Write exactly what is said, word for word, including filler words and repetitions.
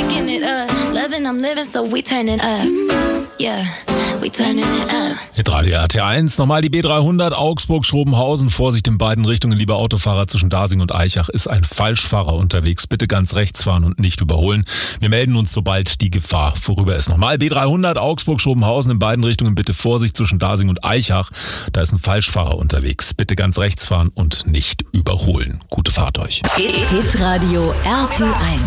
fucking it up. Loving, I'm living, so we turning up. Yeah, we turning it up. Hitradio R T eins, nochmal die B dreihundert, Augsburg-Schrobenhausen. Vorsicht in beiden Richtungen, lieber Autofahrer, zwischen Dasing und Eichach ist ein Falschfahrer unterwegs. Bitte ganz rechts fahren und nicht überholen. Wir melden uns, sobald die Gefahr vorüber ist. Nochmal B dreihundert, Augsburg-Schrobenhausen in beiden Richtungen. Bitte Vorsicht zwischen Dasing und Eichach. Da ist ein Falschfahrer unterwegs. Bitte ganz rechts fahren und nicht überholen. Gute Fahrt euch. Hitradio R T eins.